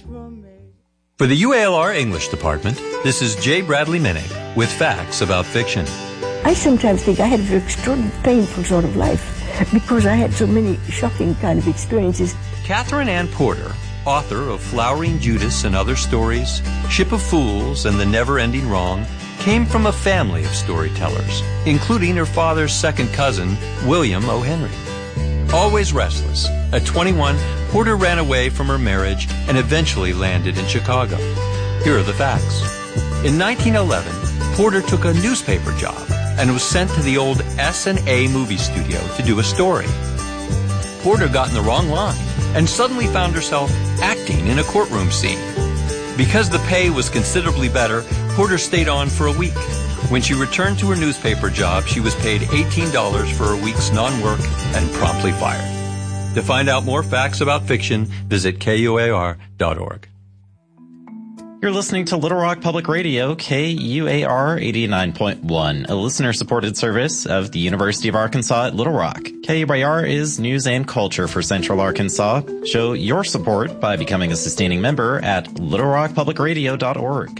For the UALR English Department, this is J. Bradley Minnick with facts about fiction. I sometimes think I had an extraordinarily painful sort of life because I had so many shocking kind of experiences. Catherine Ann Porter, author of Flowering Judas and Other Stories, Ship of Fools, and The Never-Ending Wrong, came from a family of storytellers, including her father's second cousin, William O. Henry. Always restless, at 21, Porter ran away from her marriage and eventually landed in Chicago. Here are the facts. In 1911, Porter took a newspaper job and was sent to the old S&A movie studio to do a story. Porter got in the wrong line and suddenly found herself acting in a courtroom scene. Because the pay was considerably better, Porter stayed on for a week. When she returned to her newspaper job, she was paid $18 for a week's non-work and promptly fired. To find out more facts about fiction, visit KUAR.org. You're listening to Little Rock Public Radio, KUAR 89.1, a listener-supported service of the University of Arkansas at Little Rock. KUAR is news and culture for Central Arkansas. Show your support by becoming a sustaining member at littlerockpublicradio.org.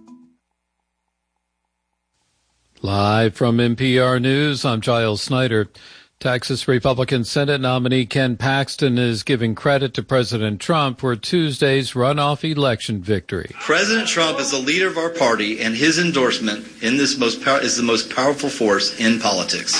Live from NPR News, I'm Giles Snyder. Texas Republican Senate nominee Ken Paxton is giving credit to President Trump for Tuesday's runoff election victory. President Trump is the leader of our party, and his endorsement in this is the most powerful force in politics.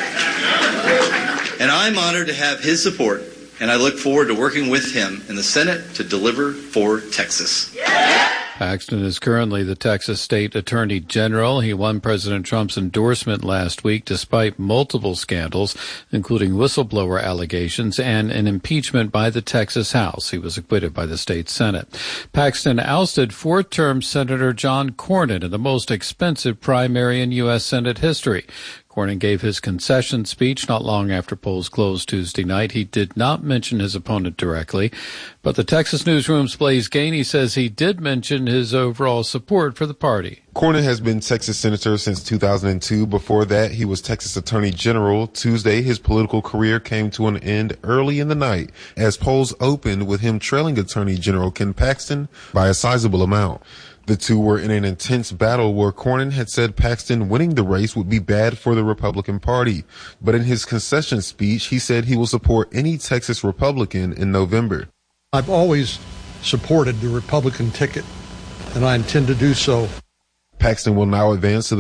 And I'm honored to have his support, and I look forward to working with him in the Senate to deliver for Texas. Paxton is currently the Texas State Attorney General. He won President Trump's endorsement last week despite multiple scandals, including whistleblower allegations and an impeachment by the Texas House. He was acquitted by the state Senate. Paxton ousted fourth-term Senator John Cornyn in the most expensive primary in U.S. Senate history. Cornyn gave his concession speech not long after polls closed Tuesday night. He did not mention his opponent directly, but the Texas Newsroom's Blaze Gainey says he did mention his overall support for the party. Cornyn has been Texas Senator since 2002. Before that, he was Texas Attorney General. Tuesday, his political career came to an end early in the night as polls opened with him trailing Attorney General Ken Paxton by a sizable amount. The two were in an intense battle where Cornyn had said Paxton winning the race would be bad for the Republican Party. But in his concession speech, he said he will support any Texas Republican in November. I've always supported the Republican ticket, and I intend to do so. Paxton will now advance to the